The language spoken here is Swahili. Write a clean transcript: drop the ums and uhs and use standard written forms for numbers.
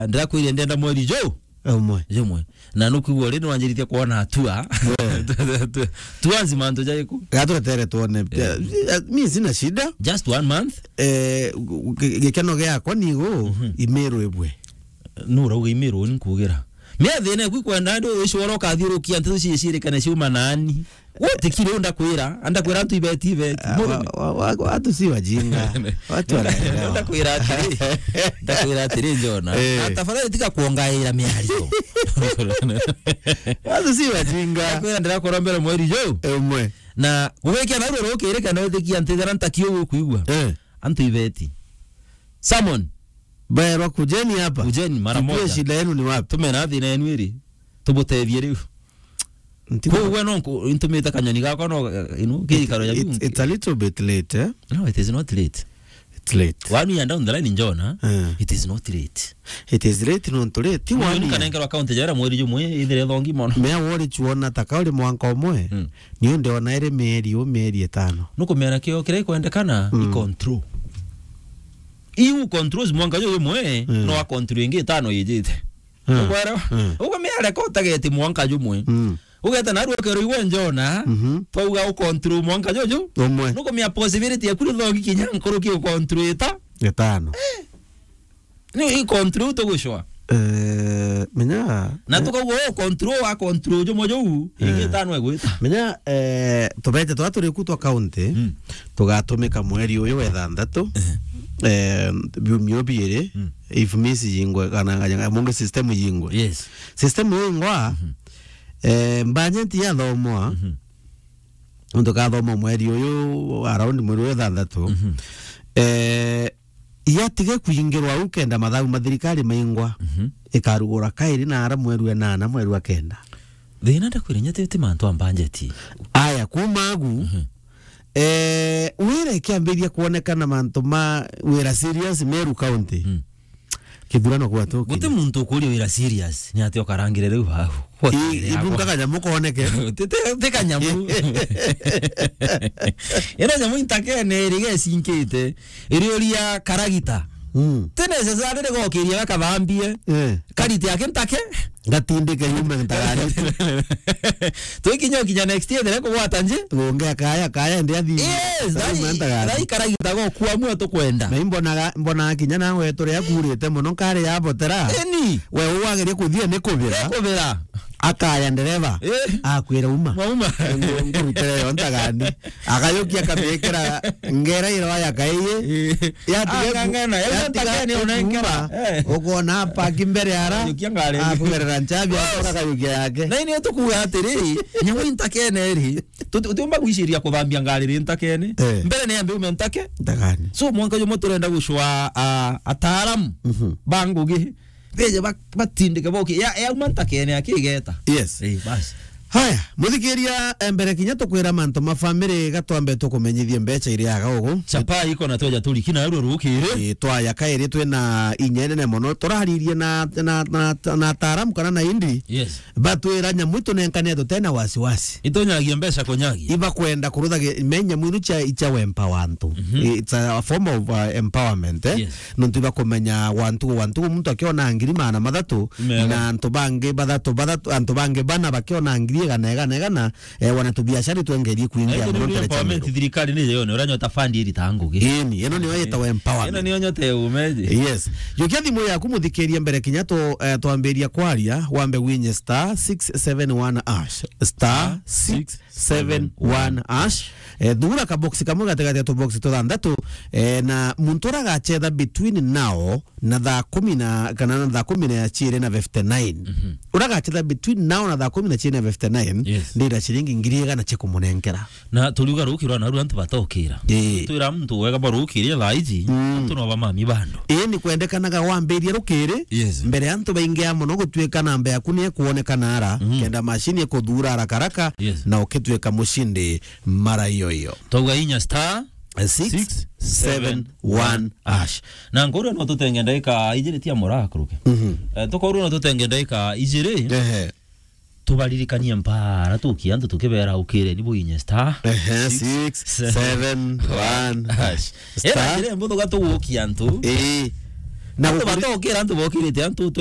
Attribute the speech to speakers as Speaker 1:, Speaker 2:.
Speaker 1: ndira kwire ndenda mweri jo umwe na nukugo rino wanjiritia kuona hatua tuanzi manto jaiko
Speaker 2: gato tere tuone mimi sina shida
Speaker 1: just 1 month
Speaker 2: gekeno gyako nigo imero ebwe
Speaker 1: nura uga imero nkugira methene kwikwenda ndo ishoro kathirukia ntu cicire kana ciuma nani wote kile ndakwira ntu ibeti
Speaker 2: watu si wajinga watu wanaelewa
Speaker 1: ndakwira atiri njona tafadhali tika kuongaira miario
Speaker 2: watu si wajinga
Speaker 1: ndakwira ndira korombera mweri jo
Speaker 2: umwe
Speaker 1: na gwekia na ruro kire kana utikia ntithara ntakio kuigwa antu ibeti Salmon
Speaker 2: Bayarwa kujeni hapa.
Speaker 1: Kujeni mara moja.
Speaker 2: Kipue shida yenu ni wapi?
Speaker 1: Tumena thina yenu iri. Tubutevye riu. Kwa nonko intumita kanyoni gako no kikaro ya bimu.
Speaker 2: It's a little bit late, eh?
Speaker 1: No, it is not late.
Speaker 2: It's late.
Speaker 1: One year down the line njona. It is not late.
Speaker 2: It is late not late. Ti
Speaker 1: wani kana ngero account jara mweri jumwe ithire thongi mono.
Speaker 2: Mea wori chuona takauri mwanka omwe. Niyo ndio na ire meri 5.
Speaker 1: Nuko mera kio kire kwendekana I control. Iu controls mwanga yo mwe no a control ingi 5 yijite. Ukwara. Uko mera ko tageti mwanga jumwe. Ugeta naru kero iwe njona. Pauga u control mwanga jojo.
Speaker 2: Omwe.
Speaker 1: Nuko mia possibility ya kuri thogi kinyankoro ki control eta.
Speaker 2: 5.
Speaker 1: Ni I control to gushwa.
Speaker 2: Menya
Speaker 1: na tuko control a control jo mojo ingi 5 egwita.
Speaker 2: Menya tubete twaturi kutwa account tugatumika mweri uyu wa 6. Biumio biere if misi yingwe kana munge system yingwe.
Speaker 1: Yes.
Speaker 2: System yingwa mbanyenti ya thomwa. Ndo ka thomwa mweri uyu around mweri wa 6. Yatige kuingirwa ukenda mathagu mathirikari maingwa. Ikarugura kairi na ara mweri wa 8 mweri wa 9.
Speaker 1: Thina ndakwirinya tete mantu ambangeti.
Speaker 2: Aya kumagu wira ikiambiria kuonekana mantu ma wira serious Meru County. Kithurano kwa toki.
Speaker 1: Gute muntu kuri wira serious ni ati okarangire riu hahu.
Speaker 2: Ibunga kanyamu koneke.
Speaker 1: Te kanyamu. Era nyamu intakene rige sinkite. Irioria karagita. Tene sesare go kiria kabambie. Karite yake ntake.
Speaker 2: Gatindike yume ntagani.
Speaker 1: Tuikinyo kinya next year ndeko gwatanje.
Speaker 2: Ngongea kaya ndi athi.
Speaker 1: Yes, dai karagita go kuamua to kwenda.
Speaker 2: Na mbona kinya nawe tore yakurite muno kare yabotera.
Speaker 1: Eni
Speaker 2: we uwagerie kuthie ni kubira. Akaya ndereva akwira uma ngurutere yo ntagani akayokia kamekera ngera iro ya kaiye yatigani unaingera ukona paki mbere ara akugerera nchabi akora kayokia yake
Speaker 1: na ini tukuwa atiri nyamu intakene ri tutumba gwishiria kubambia ngari ri ntakene mbere ne ambe umentake
Speaker 2: ntagani
Speaker 1: so mwanka yo motorenda gushwa ataram bangugi beje batindike boki ya umanta kene akigeta.
Speaker 2: Yes.
Speaker 1: Basi.
Speaker 2: Haya, muthikiria mbere kinya tukwira manto mafamily gatwambe tukumenyithie mbeca iria gago.
Speaker 1: Chapa iko na toja tuli kina ruru rukire.
Speaker 2: Twaya kairi twina inyene mono turaharirie na taram kana na indi.
Speaker 1: Yes.
Speaker 2: Batwira nyamuito nenkane tena wasiwasi.
Speaker 1: Itonyagia mbeca konyagia.
Speaker 2: Iba kwenda kurutha menya mwiru cha empowerment. It's a form of empowerment.
Speaker 1: Yes.
Speaker 2: Nuntu iba kumenya wantu muntu akiona ngiri mana mathatu na antubange bathatu antubange bana bakiona ngiri gana wana tu biashara tuengerie kuingia
Speaker 1: mmoja cha thirikari ni yone uranyota fandi iri tangugi
Speaker 2: ino niyo yeta empowerment
Speaker 1: ino niyo nyote umeje.
Speaker 2: Yes, yokia thimu yaku muthikiria mbere kinya twambiria kwaria wambe winye *671# *671# dura ka box kamwe gategate to box tuthandatu na muntu uragachetha between now na thaa 10 na kana na thaa 10 ya chire na 59 uragachetha between now na thaa 10 na chire na 59 ndira shilingi ngiriga na cheko munenkera
Speaker 1: na tuliuga rukirwa na ruantu batokira twira muntu wega barukiria laiji antu no bamami bando
Speaker 2: ni kwendekanaga wambirie rukire mbere antu baingia muno gutweka namba yaku ni kuonekana ara kenda machine ikuthura haraka na ukitweka mushindi mara hiyo
Speaker 1: toga inya *671# na ngoro no tutenge ndaika ijiri tia morakuruke tukoro no tutenge ndaika ijiri tubaririkanie mpara tukiantu tukibera ukire nibo inya
Speaker 2: *671#
Speaker 1: era mbona gatugukia antu
Speaker 2: na
Speaker 1: batokira antu bokirite antu